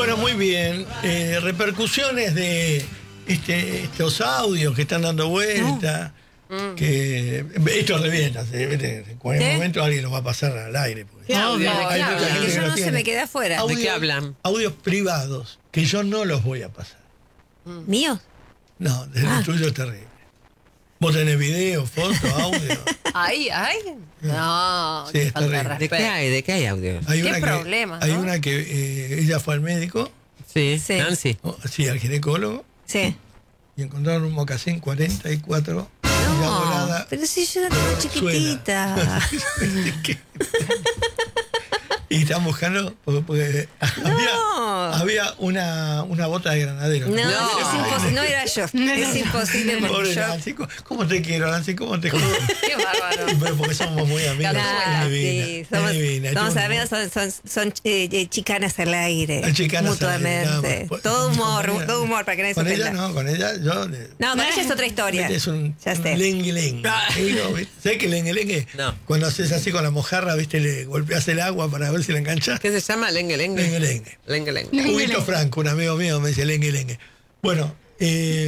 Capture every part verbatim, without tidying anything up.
Bueno, muy bien. Eh, repercusiones de este, estos audios que están dando vuelta. No. Que esto revienta. En cualquier momento alguien los va a pasar al aire. ¿Qué audio? No, ¿De qué no, hablan? que yo no se me quedé afuera. Audio, ¿De qué hablan? Audios privados que yo no los voy a pasar. ¿Míos? No, de Ah. lo tuyo es terrible. Vos tenés video, foto, audio. Ay, ay. No, Sí, qué es falta de terrible. ¿De qué respeto. hay? ¿De qué hay audio? Hay Qué una problema, que, Hay ¿no? una que eh, ella fue al médico, Sí, Sí. Nancy. oh, sí, al ginecólogo, Sí. y encontraron un mocasín cuarenta y cuatro. y la No, volada pero si yo la tengo chiquitita. Y estaban buscando, porque, porque No. había, había una, una bota de granadero. No, No. es imposible. No era yo. Es imposible porque Pobre yo. Nancy, ¿cómo te quiero, Nancy? ¿Cómo te quiero? Qué bárbaro. Pero porque somos muy amigos. Nah, es divina, sí, es somos, divina, somos tiene un amigos, son, son, son eh, eh, chicanas al aire. humor. Chicanas al aire, nada mutuamente. más. Todo Con- humor, con ella- todo humor para que nadie se Con ella ofenda. no, con ella yo... No, con ella es otra historia. Es un, Ya sé. un lengue lengue. ¿Sabes qué lengue lengue? No. Cuando haces así con la mojarra, viste, le golpeas el agua para ver si la enganchas. ¿Qué se llama? Lengue, lengue. Lengue lengue. Lengue, lengue. Huguito Franco, un amigo mío, me dice lengue lengue. Bueno, eh,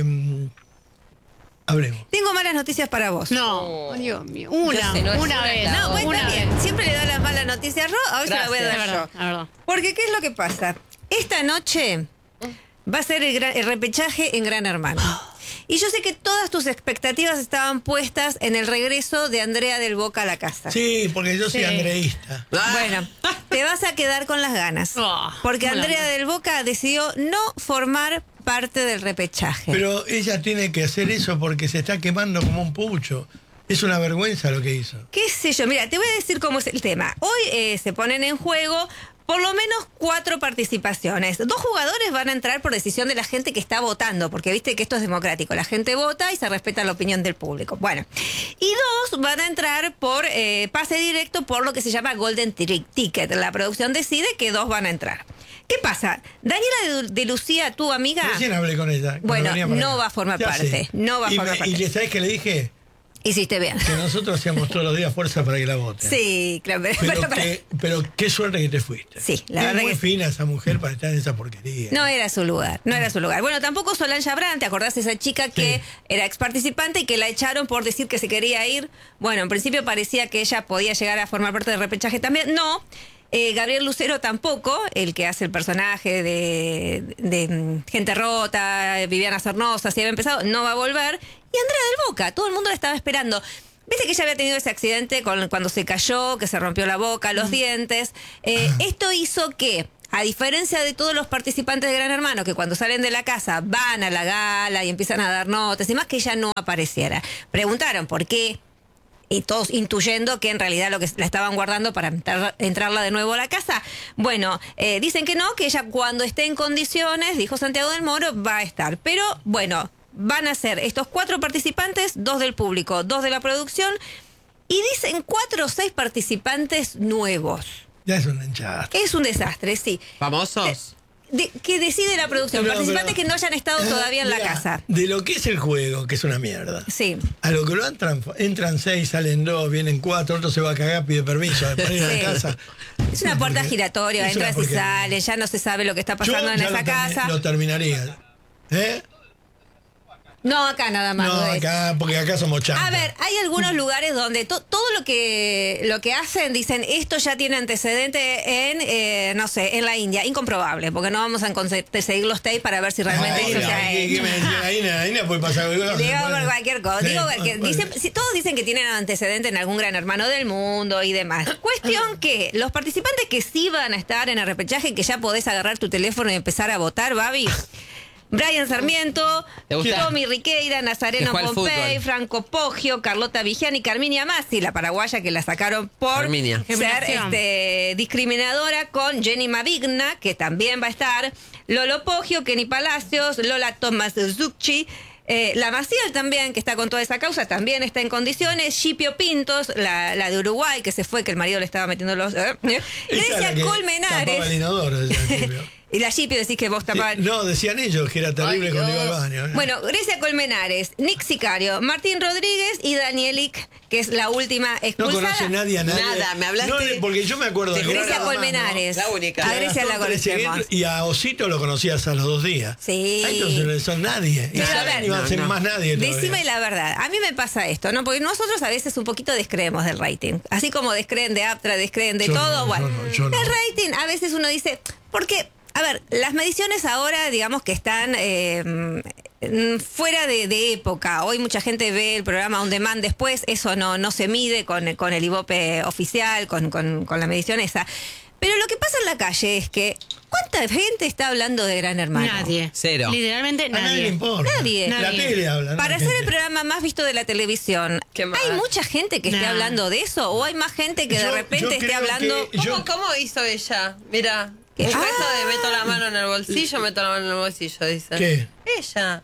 hablemos. Tengo malas noticias para vos. No, Oh. Dios mío. Una, Ya sé, no es una una vez. la No, bueno, una está vez. bien. Siempre le da las malas noticias a Ro, hoy se la voy a Es dar verdad, yo. es verdad. Porque, ¿qué es lo que pasa? Esta noche va a ser el, gran- el repechaje en Gran Hermano. Y yo sé que todas tus expectativas estaban puestas en el regreso de Andrea del Boca a la casa. Sí, porque yo soy Sí. andreísta. Bueno, te vas a quedar con las ganas. Oh, Porque hola. Andrea del Boca decidió no formar parte del repechaje. Pero ella tiene que hacer eso porque se está quemando como un pucho. Es una vergüenza lo que hizo. ¿Qué sé yo? Mira, te voy a decir cómo es el tema. Hoy eh, se ponen en juego por lo menos cuatro participaciones. Dos jugadores van a entrar por decisión de la gente que está votando, porque viste que esto es democrático. La gente vota y se respeta la opinión del público. Bueno, y dos van a entrar por eh, pase directo por lo que se llama Golden Tri- Ticket. La producción decide que dos van a entrar. ¿Qué pasa? Daniela de, de Lucía, tu amiga, Recién hablé con ella. cuando Bueno, venía para no acá. va a formar Ya parte, sé. no va a Y formar me- parte. Y le sabes que le dije hiciste bien. que nosotros hacíamos todos los días fuerza para que la voten. Sí, claro. Pero, Pero, pero- que- pero qué suerte que te fuiste. Sí, la es verdad muy que- fina esa mujer para estar en esa porquería. No era su lugar, no era su lugar. Bueno, tampoco Solange Abraham, ¿te acordás de esa chica que Sí. era ex participante y que la echaron por decir que se quería ir? Bueno, en principio parecía que ella podía llegar a formar parte del repechaje también. No. Eh, Gabriel Lucero tampoco, el que hace el personaje de, de, de Gente Rota, Viviana Sornosa, si había empezado, no va a volver. Y Andrea del Boca, todo el mundo la estaba esperando. Viste que ella había tenido ese accidente con, cuando se cayó, que se rompió la boca, los dientes. Eh, esto hizo que, a diferencia de todos los participantes de Gran Hermano, que cuando salen de la casa van a la gala y empiezan a dar notas y más, que ella no apareciera. Preguntaron por qué. Y todos intuyendo que en realidad lo que la estaban guardando para entrar, entrarla de nuevo a la casa. Bueno, eh, dicen que no, que ella cuando esté en condiciones, dijo Santiago del Moro, va a estar. Pero bueno, van a ser estos cuatro participantes, dos del público, dos de la producción, y dicen cuatro o seis participantes nuevos. Ya es una hinchada. Es un desastre, sí. ¿Famosos? De- que decide la producción, Pero, participantes pero- que no hayan estado todavía en la Mirá, casa. De lo que es el juego, que es una mierda. Sí. A lo que lo entran, entran seis, salen dos, vienen cuatro, otro se va a cagar, pide permiso para ir a Sí. la casa. Es una puerta porquería. giratoria, Es una entras y porquería. sales, ya no se sabe lo que está Yo pasando en ya esa lo, termi- casa. lo terminaría. ¿Eh? No, acá nada más. No, Rodés. acá, porque acá somos chantas. A ver, hay algunos lugares donde to- todo lo que lo que hacen, dicen, esto ya tiene antecedente en, eh, no sé, en la India. Incomprobable, porque no vamos a conse- seguir los tapes para ver si realmente Ay, eso se ha ay, ¿qué hecho. me decían? Ahí, no- ahí no puede pasar cualquier cosa. Digo Bueno, por cualquier cosa. sí, Digo cualquier- bueno, dicen- si todos dicen que tienen antecedente en algún gran hermano del mundo y demás. Cuestión que los participantes que sí van a estar en el repechaje, que ya podés agarrar tu teléfono y empezar a votar, Babi. Brian Sarmiento, ¿Te gusta? Tommy Riqueira, Nazareno Que juega al Pompey, fútbol. Franco Poggio, Carlota Vigiani, Carminia Massi, la paraguaya que la sacaron por Carminia. ser Generación. este, discriminadora, con Jenny Mavigna, que también va a estar, Lolo Poggio, Kenny Palacios, Lola Tomás Zucchi, eh, la Maciel también, que está con toda esa causa, también está en condiciones, Shipio Pintos, la, la de Uruguay, que se fue, que el marido le estaba metiendo los... eh, esa es la Grecia que Colmenares. tapaba el inodoro, esa, Silvio. Y la Shippy decís que vos Sí, tapabas. no, decían ellos que era terrible Ay, cuando iba al Dios. baño. ¿eh? Bueno, Grecia Colmenares, Nick Sicario, Martín Rodríguez y Danielic, que es la última no expulsada. conoce nadie a nadie. Nada, me hablaste- No, porque yo me acuerdo de de Grecia Nada más, Colmenares. La única. A Grecia la Gastón Trezeguet conocemos. y a Osito lo conocías a los dos días. Sí. A estos no son nadie. Y Pero, ya a ver, no iba a ser no, no. más nadie todavía. Decime la verdad, a mí me pasa esto, ¿no? Porque nosotros a veces un poquito descreemos del rating. Así como descreen de Aptra, descreen de Yo todo, no, bueno. yo no, yo no. El rating, a veces uno dice, porque, a ver, las mediciones ahora, digamos que están eh, mm, fuera de, de época. Hoy mucha gente ve el programa on demand después, eso no, no se mide con, con el Ibope oficial, con, con, con la medición esa. Pero lo que pasa en la calle es que, ¿cuánta gente está hablando de Gran Hermano? Nadie. Cero. Literalmente A nadie le nadie. importa. Nadie. La Nadie. tele habla. ¿no? Para La ser el gente. programa más visto de la televisión, Qué mal. ¿hay mucha gente que esté Nah. hablando de eso? ¿O hay más gente que de Yo- repente yo esté creo hablando? que- ¿Cómo, Yo- ¿Cómo hizo ella? Mira, ¿Qué? un gesto Ah. de meto la mano en el bolsillo, meto la mano en el bolsillo, dice. ¿Qué? Ella.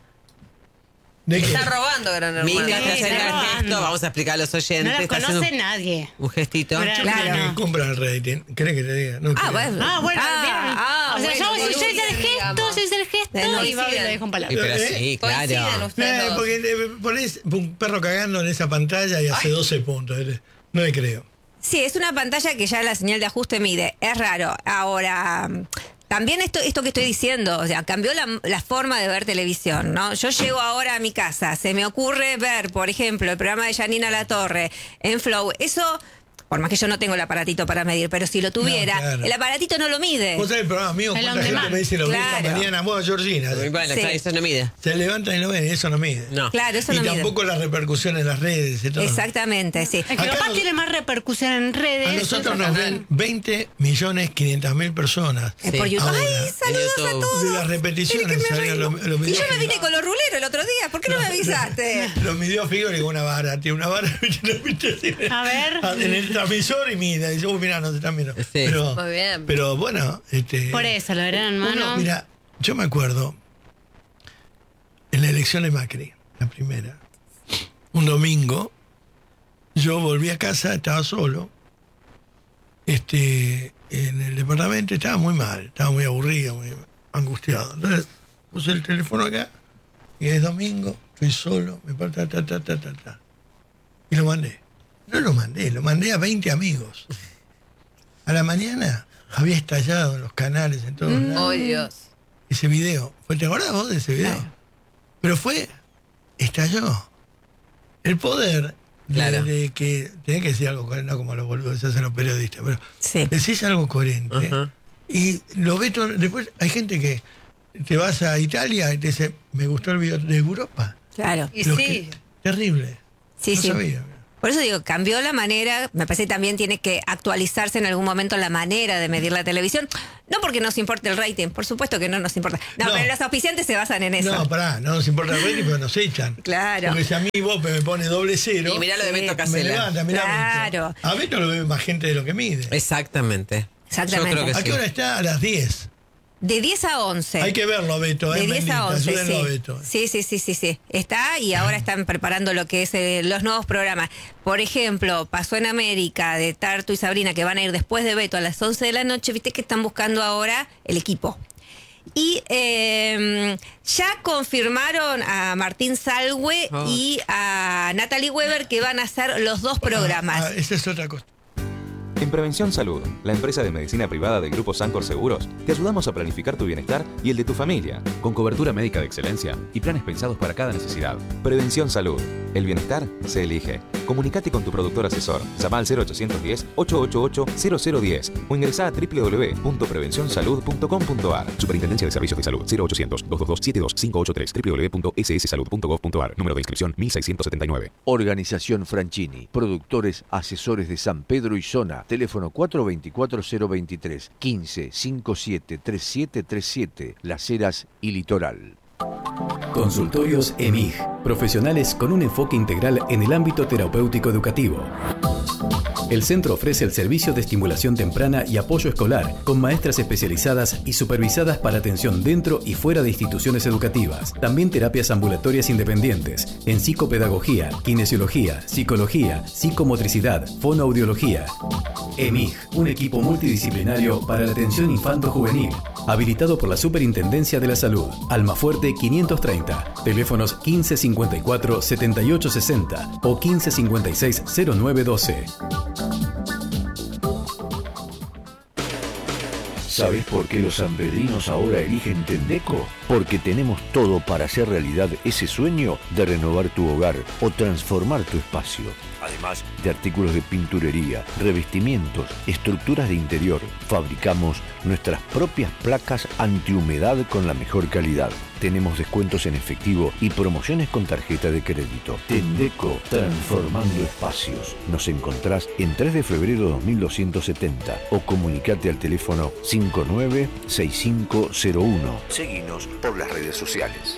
¿De qué? Está robando, Gran Hermano. Mica está Sí, haciendo está el gesto, robando. vamos a explicar a los No oyentes. las está conoce haciendo nadie. un gestito. Pero- Yo Claro. creo que compran el rating. ¿Querés que te diga? No Ah, creo. bueno. Ah, bueno, Ah, ¿vieron? ah, o sea, bueno, yo, yo hice el coinciden, gesto, digamos. yo hice el gesto No, y va y coinciden. lo dejo en palabras. Pero ¿Eh? sí, Coinciden claro. ustedes Eh, dos. porque eh, ponés un perro cagando en esa pantalla y hace doce puntos. eh. No le creo. Sí, es una pantalla que ya la señal de ajuste mide. Es raro. Ahora, mm, también esto, esto que estoy diciendo, o sea, cambió la, la forma de ver televisión, ¿no? Yo llego ahora a mi casa, se me ocurre ver, por ejemplo, el programa de Janina Latorre en Flow. Eso, por más que yo no tengo el aparatito para medir, pero si lo tuviera, No, claro. el aparatito no lo mide. Vos sabés el programa mío, El cuánta on gente demand. me dice lo vi esta Claro. mañana, bueno, Georgina. Muy bueno, Sí. claro, eso no mide. Se levantan y lo ven, y eso no mide. No. Claro, eso y no mide. tampoco la repercusión en las redes y todo. Exactamente, sí. Es que Acá capaz nos- tiene más repercusión en redes. A nosotros eso nos también. ven veinte millones quinientas mil personas. Es Sí. por YouTube. Ahora, ¡Ay, saludos en a YouTube. todos! De las repeticiones Mire que me salían reí. los- los Y videos yo me vine que- con los ruleros el otro día. ¿Por qué no me avisaste? Lo midió Figori con una vara, tiene una vara. A ver. En el transmisor y mira, y dice, uy, mira, no te están viendo. Sí. Pero, Muy bien. pero bueno, este. Por eso, lo Gran uno, Hermano. mira, yo me acuerdo en la elección de Macri, la primera, un domingo, yo volví a casa, estaba solo, este, en el departamento, estaba muy mal, estaba muy aburrido, muy angustiado. Entonces puse el teléfono acá y es domingo, estoy solo, me parto, ta, ta, ta, ta, ta. Y lo mandé. No lo mandé, lo mandé a veinte amigos. A la mañana había estallado en los canales, en todos lados, Oh, Dios. ese video. ¿Fue- ¿Te acordás vos de ese video? Pero fue, estalló. El poder de, Claro. de que, tenés que decir algo coherente, no como los boludos, se hacen los periodistas, pero Sí. decís algo coherente. Ajá. Y lo ves todo. Después hay gente que te vas a Italia y te dice, me gustó el video de Europa. Claro. Y Los sí. que- terrible. Sí, no sí. sabía. Por eso digo, cambió la manera, me parece que también tiene que actualizarse en algún momento la manera de medir la televisión. No porque nos importe el rating, por supuesto que no nos importa. No, No. pero los auspiciantes se basan en eso. No, pará, no nos importa el rating, pero nos echan. Claro. Porque si a mí vos me pone doble cero, Y mirá lo de Sí. Beto me Casella. levanta, mirá Claro. Beto. A Beto lo ve más gente de lo que mide. Exactamente. Exactamente. Yo creo que ¿A qué sí. hora está? A las diez. De diez a once. Hay que verlo, Beto. De eh, diez bendita, a once, ayúdenlo a sí. Beto. sí. Sí, sí, sí, sí. Está y ahora están preparando lo que es eh, los nuevos programas. Por ejemplo, pasó en América de Tartu y Sabrina, que van a ir después de Beto a las once de la noche. Viste que están buscando ahora el equipo. Y eh, ya confirmaron a Martín Salwe Oh. y a Natalie Weber que van a hacer los dos programas. Ah, ah, esa es otra cosa. En Prevención Salud, la empresa de medicina privada del Grupo Sancor Seguros, te ayudamos a planificar tu bienestar y el de tu familia, con cobertura médica de excelencia y planes pensados para cada necesidad. Prevención Salud, el bienestar se elige. Comunicate con tu productor asesor, llama al cero ochocientos diez, ochocientos ochenta y ocho, cero cero diez o ingresá a doble u doble u doble u punto prevención salud punto com punto a r. Superintendencia de Servicios de Salud, cero ochocientos, doscientos veintidós, setenta y dos, quinientos ochenta y tres, doble u doble u doble u punto ese ese salud punto gov punto a r. Número de inscripción mil seiscientos setenta y nueve. Organización Franchini, productores, asesores de San Pedro y zona. Teléfono cuatro dos cuatro cero dos tres, quince, cincuenta y siete, treinta y siete treinta y siete, Las Heras y Litoral. Consultorios E M I G, profesionales con un enfoque integral en el ámbito terapéutico educativo. El centro ofrece el servicio de estimulación temprana y apoyo escolar, con maestras especializadas y supervisadas para atención dentro y fuera de instituciones educativas. También terapias ambulatorias independientes, en psicopedagogía, kinesiología, psicología, psicomotricidad, fonoaudiología. E M I G, un equipo multidisciplinario para la atención infanto-juvenil. Habilitado por la Superintendencia de la Salud. Almafuerte quinientos treinta. Teléfonos quince cincuenta y cuatro setenta y ocho sesenta o quince cincuenta y seis cero nueve doce. ¿Sabes por qué los sanpedrinos ahora eligen Tendeco? Porque tenemos todo para hacer realidad ese sueño de renovar tu hogar o transformar tu espacio. Además de artículos de pinturería, revestimientos, estructuras de interior, fabricamos nuestras propias placas antihumedad con la mejor calidad. Tenemos descuentos en efectivo y promociones con tarjeta de crédito. Tendeco, transformando espacios. Nos encontrás en tres de febrero dos mil doscientos setenta o comunicate al teléfono cinco nueve seis cinco cero uno. Seguinos por las redes sociales.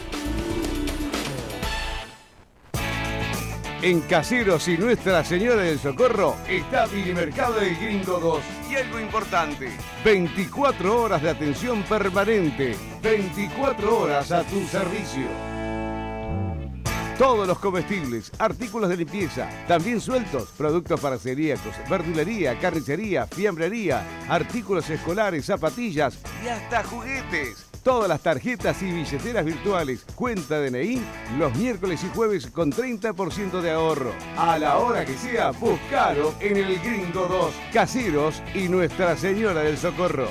En Caseros y Nuestra Señora del Socorro está Milimercado del Gringo dos. Y algo importante, veinticuatro horas de atención permanente, veinticuatro horas a tu servicio. Todos los comestibles, artículos de limpieza, también sueltos, productos para celíacos, verdulería, carnicería, fiambrería, artículos escolares, zapatillas y hasta juguetes. Todas las tarjetas y billeteras virtuales, cuenta D N I, los miércoles y jueves con treinta por ciento de ahorro. A la hora que sea, buscalo en el Gringo dos, Caseros y Nuestra Señora del Socorro.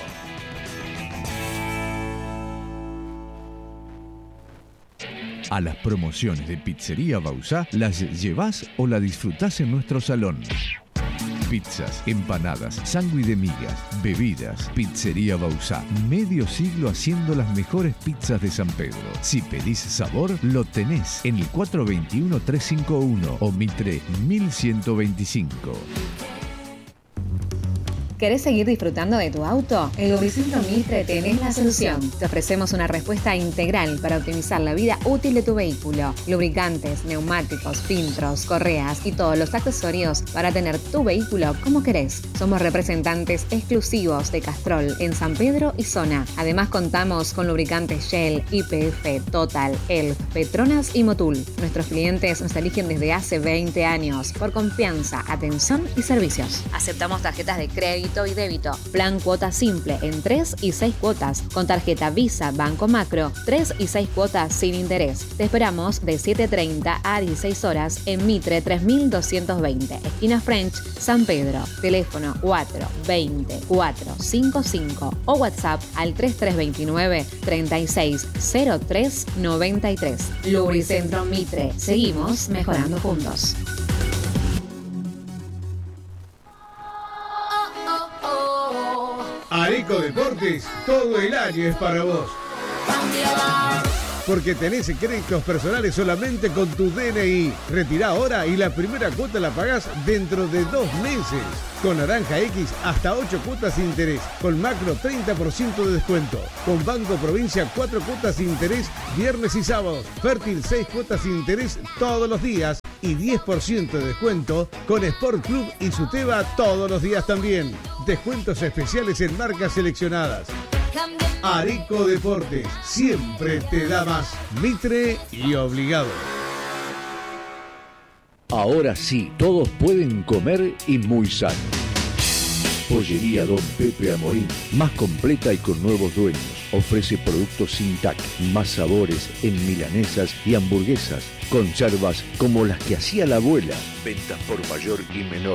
A las promociones de Pizzería Bausá las llevás o la disfrutás en nuestro salón. Pizzas, empanadas, sándwich de migas, bebidas. Pizzería Bausá. Medio siglo haciendo las mejores pizzas de San Pedro. Si pedís sabor, lo tenés en el cuatro dos uno tres cinco uno o Mitre mil ciento veinticinco. ¿Querés seguir disfrutando de tu auto? En Lubricentro Mitre tenés la solución. Te ofrecemos una respuesta integral para optimizar la vida útil de tu vehículo. Lubricantes, neumáticos, filtros, correas y todos los accesorios para tener tu vehículo como querés. Somos representantes exclusivos de Castrol en San Pedro y zona. Además contamos con lubricantes Shell, Y P F, Total, Elf, Petronas y Motul. Nuestros clientes nos eligen desde hace veinte años por confianza, atención y servicios. Aceptamos tarjetas de crédito y débito. Plan cuota simple en tres y seis cuotas. Con tarjeta Visa Banco Macro, tres y seis cuotas sin interés. Te esperamos de siete treinta a dieciséis horas en Mitre tres mil doscientos veinte, esquina French, San Pedro. Teléfono cuatro veinte cuatro cincuenta y cinco o WhatsApp al tres tres dos nueve treinta y seis cero tres noventa y tres. Lubricentro Mitre. Seguimos mejorando juntos. Areco Deportes, todo el año es para vos. Porque tenés créditos personales solamente con tu D N I. Retirá ahora y la primera cuota la pagás dentro de dos meses. Con Naranja X hasta ocho cuotas sin interés. Con Macro treinta por ciento de descuento. Con Banco Provincia cuatro cuotas sin interés viernes y sábados. Fértil seis cuotas sin interés todos los días. Y diez por ciento de descuento con Sport Club y Suteba todos los días también. Descuentos especiales en marcas seleccionadas. Areco Deportes, siempre te da más. Mitre y obligado. Ahora sí, todos pueden comer y muy sano. Pollería Don Pepe Amorín, más completa y con nuevos dueños. Ofrece productos sin T A C, más sabores en milanesas y hamburguesas. Conservas como las que hacía la abuela. Ventas por mayor y menor.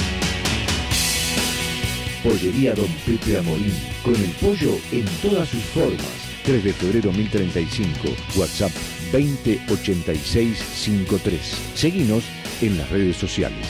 Pollería Don Pepe Amorín, con el pollo en todas sus formas. tres de febrero mil treinta y cinco, WhatsApp veinte ochenta y seis cincuenta y tres. Seguinos en las redes sociales.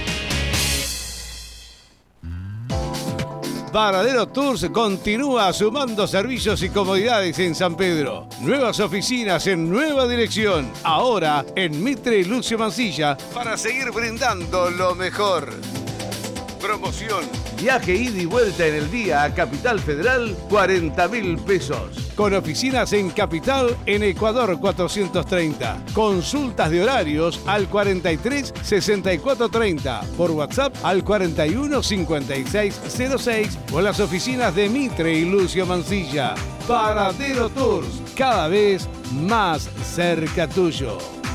Varadero Tours continúa sumando servicios y comodidades en San Pedro. Nuevas oficinas en nueva dirección. Ahora en Mitre y Lucio Mancilla para seguir brindando lo mejor. Promoción. Viaje ida y vuelta en el día a Capital Federal, cuarenta mil pesos. Con oficinas en Capital, en Ecuador cuatrocientos treinta. Consultas de horarios al cuarenta y tres sesenta y cuatro treinta. Por WhatsApp al cuarenta y uno cincuenta y seis cero seis o las oficinas de Mitre y Lucio Mancilla. Varadero Tours, cada vez más cerca tuyo.